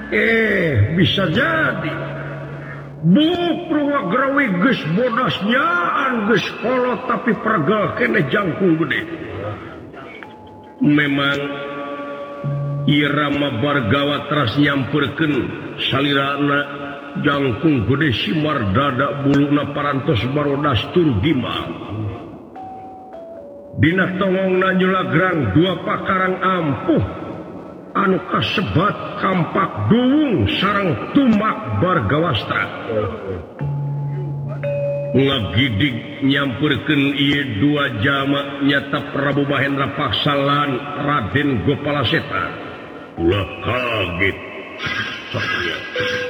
bisa jadi Purwagrawi geus bodasnya geus kolot tapi pragal kene jangkung gede. Memang Irama Bargawa teras nyamperkeun salirana jangkung gede simar dada buluna parantos barodas tur gimbal. Dina tongongna nyulagrang dua pakarang ampuh anu kasebat kampak duwung sareng tumak Bargawastra. Ngagidig nyamperkeun ieu dua jama nyata Prabu Mahendra Paksa lan Raden Gopalaseta. Ulah kaget.